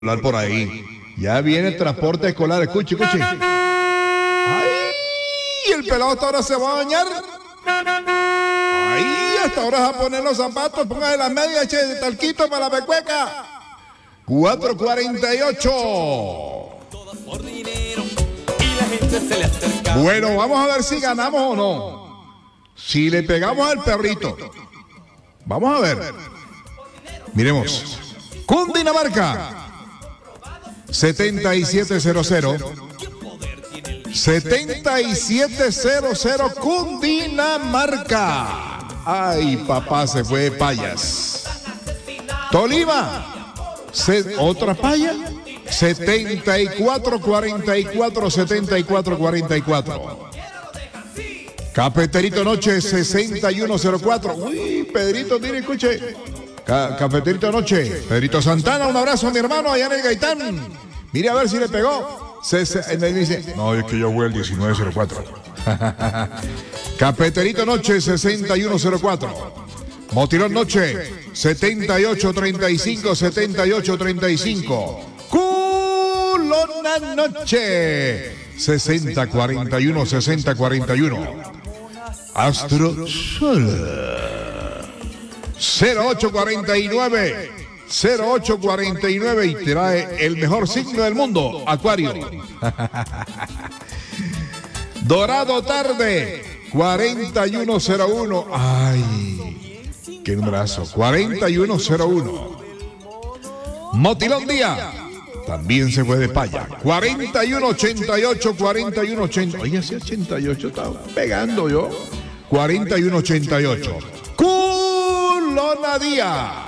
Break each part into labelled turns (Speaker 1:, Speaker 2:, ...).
Speaker 1: por ahí. Ya viene el transporte escolar. Escuche. ¡Ay! El pelado hasta ahora se va a bañar. ¡Ay! Hasta ahora va a poner los zapatos. Póngale las medias, eche de talquito para la pecueca. 4:48. Bueno, vamos a ver si ganamos o no. Si le pegamos al perrito. Vamos a ver. Miremos. Cundinamarca. 7700. 7700 Cundinamarca. Ay, papá, se fue de payas. Tolima. Otra paya. 7444. Cafeterito Noche 6104. Uy, Pedrito, mire, escuche. Cafeterito Noche. Pedrito Santana, un abrazo a mi hermano allá en el Gaitán. Mire a ver si le pegó. Me dice, no, es que yo voy el 1904. Cafeterito Noche 6104. Motilón Noche 7835. Culona Noche 6041. Astro Sol 0849 y trae el mejor signo del mundo, Acuario. Dorado Tarde 4101. Ay, qué numerazo. 4101. Motilón Día también se fue de paya. 4188. Oye, ese 88 está pegando yo. 4188. Culona Día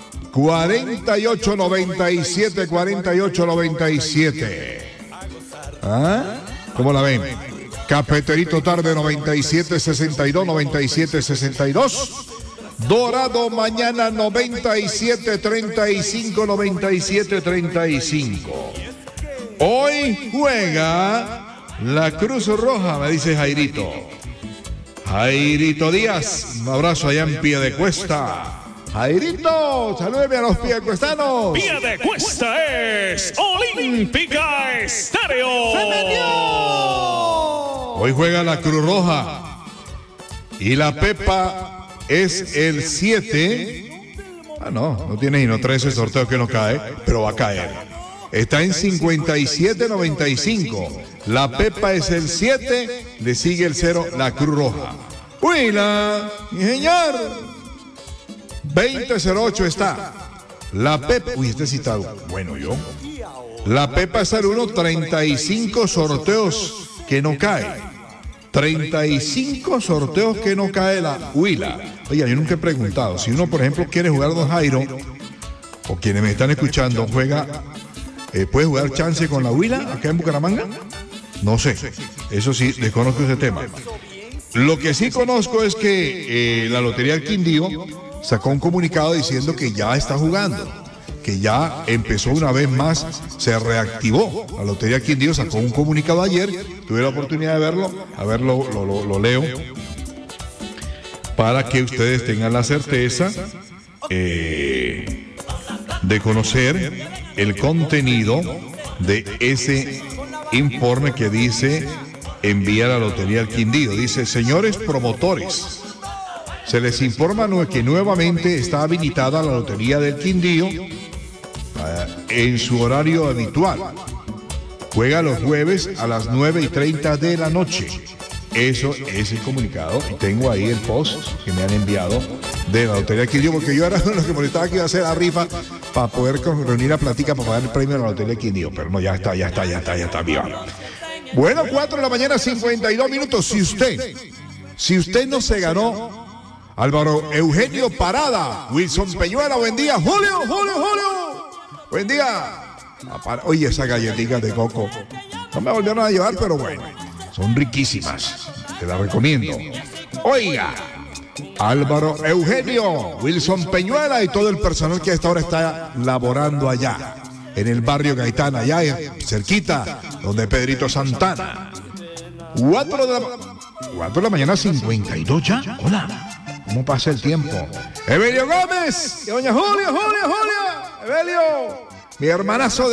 Speaker 1: 4897. ¿Ah? ¿Cómo la ven? Cafeterito Tarde 9762. Dorado Mañana 9735. Hoy juega la Cruz Roja, me dice Jairito. Jairito Díaz, un abrazo allá en Piedecuesta. Jairito, salúdeme a los piedecuestanos.
Speaker 2: Piedecuesta es Olímpica Estéreo.
Speaker 3: ¡Se metió!
Speaker 1: Hoy juega la Cruz Roja y la Pepa es el 7. No tiene sino 13 sorteos que no cae, pero va a caer. Está en 57.95. La Pepa es el 7, le sigue el 0, la Cruz Roja. ¡Huila! ¡Mi señor! 2008 está. La Pepa. Uy, este sí está bueno yo. La Pepa es el 1, 35 sorteos que no cae. 35 sorteos que no cae la Huila. Oiga, yo nunca he preguntado. Si uno, por ejemplo, quiere jugar Don Jairo, o quienes me están escuchando, ¿puede jugar chance con la Huila acá en Bucaramanga? No sé. Eso sí, desconozco ese tema. Lo que sí conozco es que la Lotería del Quindío sacó un comunicado diciendo que ya está jugando, que ya empezó una vez más, se reactivó. La Lotería del Quindío sacó un comunicado ayer, tuve la oportunidad de verlo, lo leo, para que ustedes tengan la certeza de conocer el contenido de ese informe que dice envía la Lotería del Quindío. Dice, señores promotores, se les informa que nuevamente está habilitada la Lotería del Quindío en su horario habitual. Juega los jueves a las 9:30 de la noche. Eso es el comunicado. Y tengo ahí el post que me han enviado de la Lotería del Quindío, porque yo era lo que molestaba que iba a hacer la rifa para poder reunir la platica para pagar el premio de la Lotería del Quindío. Pero no, ya está viva. Bueno, 4 de la mañana, 52 minutos. Si usted no se ganó Álvaro Eugenio Parada, Wilson Peñuela, buen día. Julio. Buen día. Oye, esas galletitas de coco no me volvieron a llevar, pero bueno, son riquísimas. Te las recomiendo. Oiga, Álvaro Eugenio, Wilson Peñuela y todo el personal que a esta hora está laborando allá, en el barrio Gaitán, allá cerquita, donde Pedrito Santana. 4 de la mañana, 52 ya. Hola. ¿Cómo pasa el tiempo? Evelio Gómez y doña Julia. Evelio, Mi hermanazo